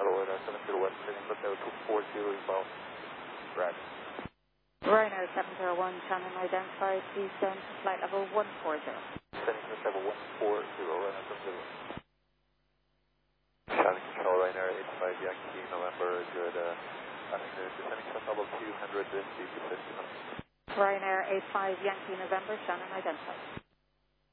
Ryanair 701, sending lookout 240 inbound. Right. Ryanair 701, Shannon identified, please send to flight level 140. Sending to level 140, Ryanair 701. Shannon Control, Ryanair 85 Yankee, November, good. I think they're descending to level 200 and 50. Ryanair 85 Yankee, November, Shannon identified.